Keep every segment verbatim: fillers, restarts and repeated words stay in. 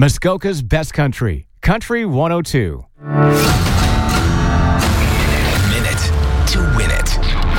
Muskoka's best country, Country one oh two. Minute to win it.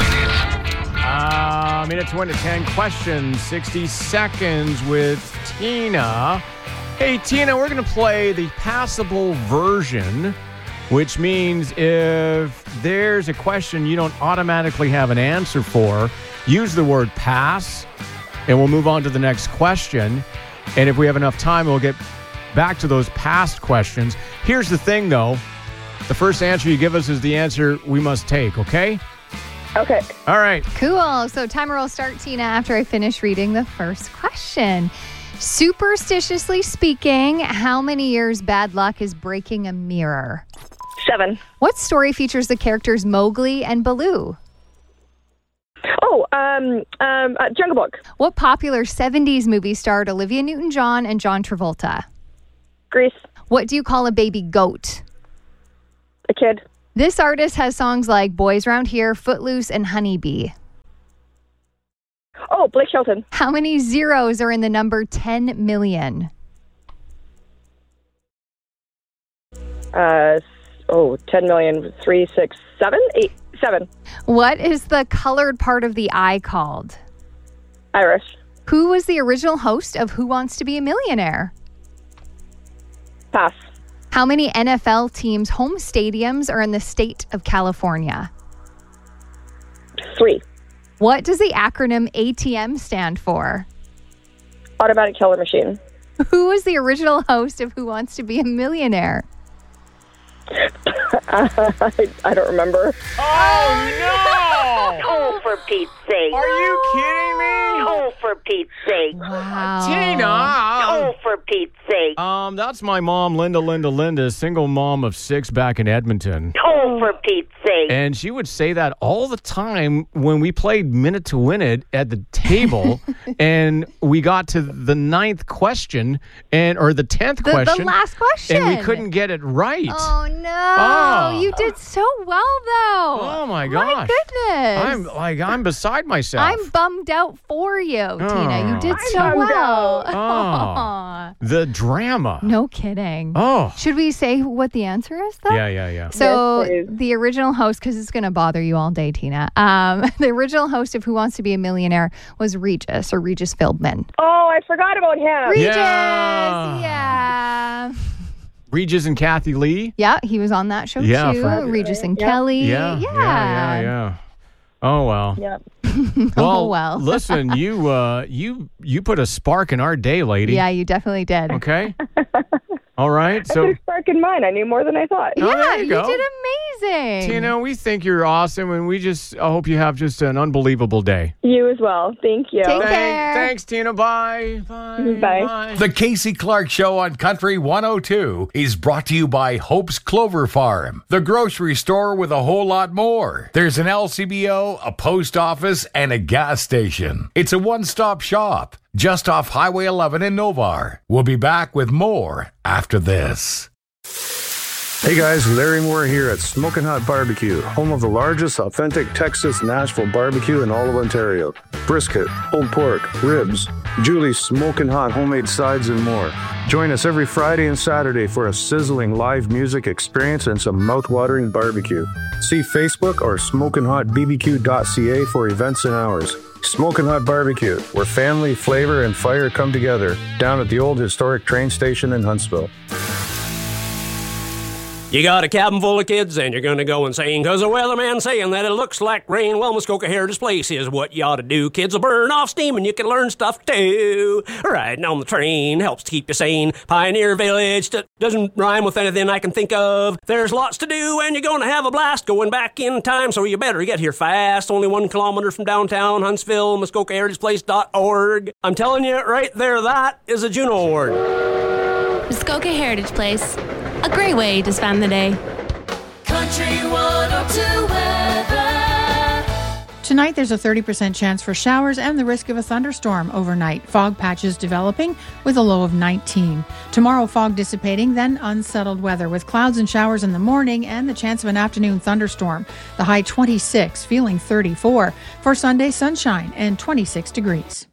Uh, minute to win it. ten questions, sixty seconds with Tina. Hey, Tina, we're going to play the passable version, which means if there's a question you don't automatically have an answer for, use the word pass, and we'll move on to the next question. And if we have enough time, we'll get back to those past questions. Here's the thing, though. The first answer you give us is the answer we must take, okay? Okay. All right. Cool. So timer will start, Tina, after I finish reading the first question. Superstitiously speaking, how many years bad luck is breaking a mirror? Seven. What story features the characters Mowgli and Baloo? Oh, um, um, uh, Jungle Book. What popular seventies movie starred Olivia Newton-John and John Travolta? Grease. What do you call a baby goat? A kid. This artist has songs like Boys Round Here, Footloose, and Honeybee. Oh, Blake Shelton. How many zeros are in the number ten million? Uh, oh, ten million, three, six, seven, eight, seven. What is the colored part of the eye called? Irish. Who was the original host of Who Wants to Be a Millionaire? Pass. How many N F L teams' home stadiums are in the state of California? Three. What does the acronym A T M stand for? Automatic teller machine. Who was the original host of Who Wants to Be a Millionaire? I, I don't remember. Oh, no! Oh, for Pete's sake. Are you kidding me? Oh, for Pete's sake. Wow. Tina! Oh, for Pete's sake. Um, that's my mom, Linda, Linda, Linda, single mom of six back in Edmonton. Oh, for Pete's sake. And she would say that all the time when we played Minute to Win It at the table, and we got to the ninth question, and or the tenth The, question. the last question. And we couldn't get it right. Oh, no. Oh. You did so well, though. Oh, my My gosh. goodness. I'm like, I'm beside myself. I'm bummed out for you, Tina. You did I'm so bummed well. Oh. Aw. The drama. No kidding. Oh. Should we say what the answer is, though? Yeah, yeah, yeah. So Yes, please. the original host, because it's going to bother you all day, Tina. Um, the original host of Who Wants to Be a Millionaire was Regis or Regis Philbin. Oh, I forgot about him. Regis, Yeah. yeah. Regis and Kathy Lee. Yeah, he was on that show Yeah, too. for- Regis and Yeah. Kelly. Yeah, yeah, yeah, yeah. Oh well. Yep. Oh, well. listen, you uh, you you put a spark in our day, lady. Yeah, you definitely did. Okay. All right. I So, put a spark in mine. I knew more than I thought. Oh, Yeah, there you you, go. did amazing. Tina, we think you're awesome, and we just I hope you have just an unbelievable day. You as well. Thank you. Take Thank- care. Thanks, Tina. Bye. Bye. Bye. The Casey Clark Show on Country one oh two is brought to you by Hope's Clover Farm, the grocery store with a whole lot more. There's an L C B O, a post office, and a gas station. It's a one-stop shop just off Highway eleven in Novar. We'll be back with more after this. Hey guys, Larry Moore here at Smokin' Hot Barbecue, home of the largest authentic Texas Nashville barbecue in all of Ontario. Brisket, pulled pork, ribs, Julie's Smokin' Hot homemade sides and more. Join us every Friday and Saturday for a sizzling live music experience and some mouth-watering barbecue. See Facebook or smokin hot b b q dot c a for events and hours. Smokin' Hot Barbecue, where family, flavor, and fire come together, down at the old historic train station in Huntsville. You got a cabin full of kids and you're gonna go insane cause the weatherman's saying that it looks like rain. Well, Muskoka Heritage Place is what you ought to do. Kids will burn off steam and you can learn stuff too. Riding on the train helps to keep you sane. Pioneer Village that doesn't rhyme with anything I can think of. There's lots to do and you're gonna have a blast going back in time, so you better get here fast. Only one kilometer from downtown Huntsville, Muskoka Heritage Place dot org. I'm telling you right there, that is a Juno Award. Muskoka Heritage Place. A great way to spend the day. Country one oh two weather. Tonight, there's a thirty percent chance for showers and the risk of a thunderstorm overnight. Fog patches developing with a low of nineteen. Tomorrow, fog dissipating, then unsettled weather with clouds and showers in the morning and the chance of an afternoon thunderstorm. The high twenty-six, feeling thirty-four. For Sunday, sunshine and twenty-six degrees.